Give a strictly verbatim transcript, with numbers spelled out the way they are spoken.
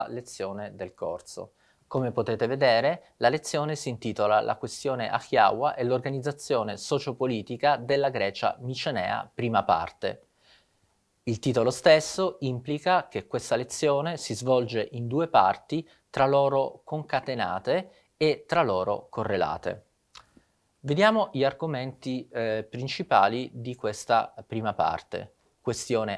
lezione del corso. Come potete vedere, la lezione si intitola La questione Ahjawa e l'organizzazione sociopolitica della Grecia micenea, prima parte. Il titolo stesso implica che questa lezione si svolge in due parti tra loro concatenate e tra loro correlate. Vediamo gli argomenti eh, principali di questa prima parte. Questione